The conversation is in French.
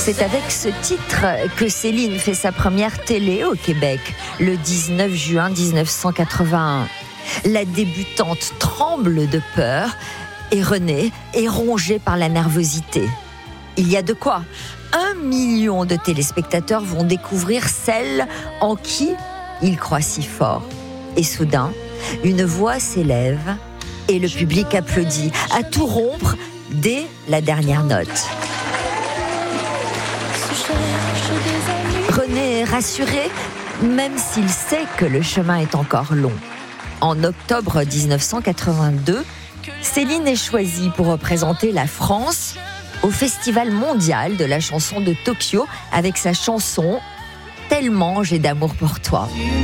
C'est avec ce titre que Céline fait sa première télé au Québec, le 19 juin 1981. La débutante tremble de peur et René est rongé par la nervosité. Il y a de quoi. 1 million de téléspectateurs vont découvrir celle en qui il croit si fort. Et soudain, une voix s'élève et le public applaudit, à tout rompre dès la dernière note. René est rassuré, même s'il sait que le chemin est encore long. En octobre 1982, Céline est choisie pour représenter la France au Festival mondial de la chanson de Tokyo avec sa chanson « Tellement j'ai d'amour pour toi ».